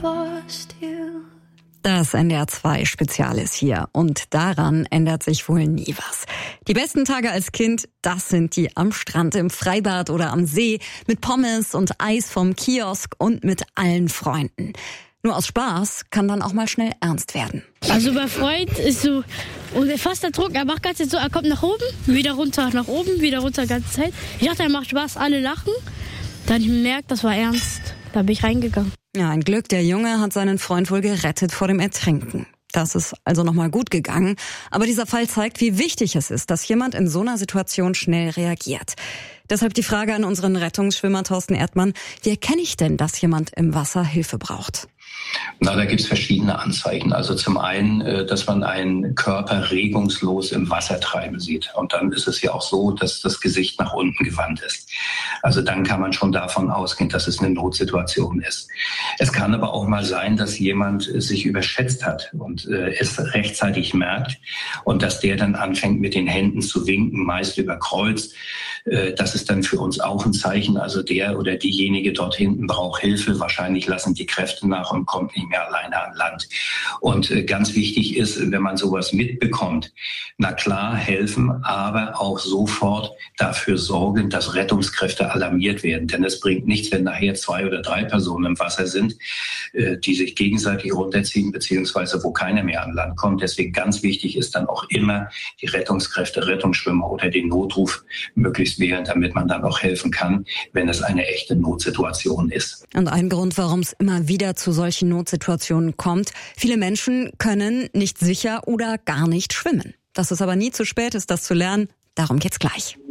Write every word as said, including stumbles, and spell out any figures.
Das N D R zwei Spezial ist hier und daran ändert sich wohl nie was. Die besten Tage als Kind, das sind die am Strand, im Freibad oder am See, mit Pommes und Eis vom Kiosk und mit allen Freunden. Nur aus Spaß kann dann auch mal schnell ernst werden. Also bei Freund ist so fast der Druck, er macht ganz jetzt so, er kommt nach oben, wieder runter, nach oben, wieder runter, ganze Zeit. Ich dachte, er macht Spaß, alle lachen. Dann ich merkt, das war ernst. Da bin ich reingegangen. Ja, ein Glück, der Junge hat seinen Freund wohl gerettet vor dem Ertrinken. Das ist also nochmal gut gegangen. Aber dieser Fall zeigt, wie wichtig es ist, dass jemand in so einer Situation schnell reagiert. Deshalb die Frage an unseren Rettungsschwimmer Thorsten Erdmann. Wie erkenne ich denn, dass jemand im Wasser Hilfe braucht? Na, da gibt es verschiedene Anzeichen. Also zum einen, dass man einen Körper regungslos im Wasser treiben sieht. Und dann ist es ja auch so, dass das Gesicht nach unten gewandt ist. Also dann kann man schon davon ausgehen, dass es eine Notsituation ist. Es kann aber auch mal sein, dass jemand sich überschätzt hat und äh, es rechtzeitig merkt und dass der dann anfängt mit den Händen zu winken, meist über Kreuz. Äh, das ist dann für uns auch ein Zeichen. Also der oder diejenige dort hinten braucht Hilfe. Wahrscheinlich lassen die Kräfte nach und kommt nicht mehr alleine an Land. Und äh, ganz wichtig ist, wenn man sowas mitbekommt, na klar helfen, aber auch sofort dafür sorgen, dass Rettungskräfte alarmiert werden. Denn es bringt nichts, wenn nachher zwei oder drei Personen im Wasser sind, äh, die sich gegenseitig runterziehen, beziehungsweise wo keiner mehr an Land kommt. Deswegen ganz wichtig ist dann auch immer, die Rettungskräfte, Rettungsschwimmer oder den Notruf möglichst wählen, damit man dann auch helfen kann, wenn es eine echte Notsituation ist. Und ein Grund, warum es immer wieder zu solchen Notsituationen kommt: viele Menschen können nicht sicher oder gar nicht schwimmen. Dass es aber nie zu spät ist, das zu lernen, darum geht's gleich.